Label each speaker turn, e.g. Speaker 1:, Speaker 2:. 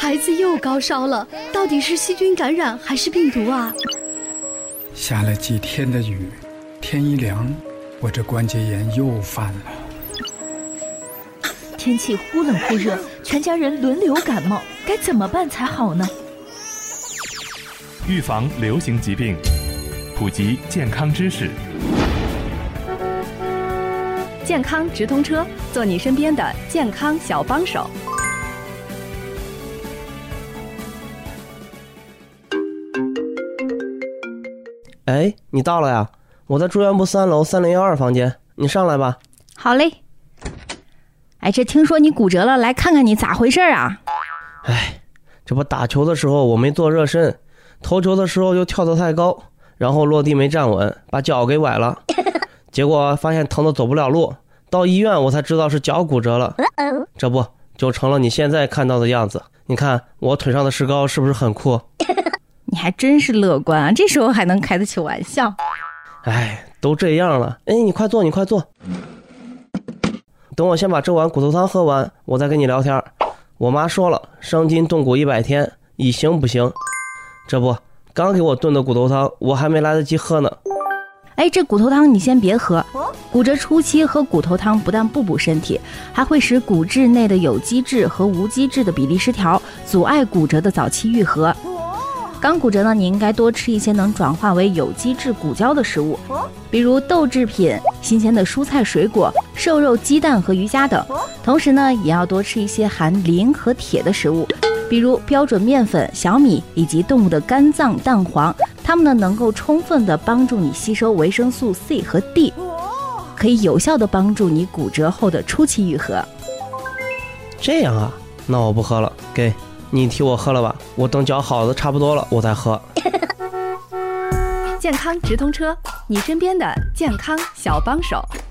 Speaker 1: 孩子又高烧了，到底是细菌感染还是病毒啊？
Speaker 2: 下了几天的雨，天一凉，我这关节炎又犯了。
Speaker 3: 天气忽冷忽热，全家人轮流感冒，该怎么办才好呢？
Speaker 4: 预防流行疾病，普及健康知识。
Speaker 5: 健康直通车，做你身边的健康小帮手。
Speaker 6: 哎，你到了呀？我在住院部3楼3012房间，你上来吧。
Speaker 3: 好嘞。哎，这听说你骨折了，来看看你咋回事啊？
Speaker 6: 哎，这不打球的时候我没做热身，投球的时候又跳得太高，然后落地没站稳，把脚给崴了，结果发现疼得走不了路，到医院我才知道是脚骨折了，这不就成了你现在看到的样子。你看我腿上的石膏是不是很酷？
Speaker 3: 你还真是乐观啊，这时候还能开得起玩笑。
Speaker 6: 哎，都这样了，哎，你快坐，你快坐。等我先把这碗骨头汤喝完，我再跟你聊天。我妈说了，伤筋动骨100天，以行不行。这不，刚给我炖的骨头汤，我还没来得及喝呢。
Speaker 3: 哎，这骨头汤你先别喝，骨折初期喝骨头汤不但不补身体，还会使骨质内的有机质和无机质的比例失调，阻碍骨折的早期愈合。刚骨折呢，你应该多吃一些能转化为有机质骨胶的食物，比如豆制品、新鲜的蔬菜水果、瘦肉、鸡蛋和鱼虾等。同时呢，也要多吃一些含磷和铁的食物，比如标准面粉、小米以及动物的肝脏、蛋黄，它们呢能够充分的帮助你吸收维生素 C 和 D， 可以有效的帮助你骨折后的初期愈合。
Speaker 6: 这样啊，那我不喝了，给你替我喝了吧，我等脚好的差不多了我再喝。
Speaker 5: 健康直通车，你身边的健康小帮手。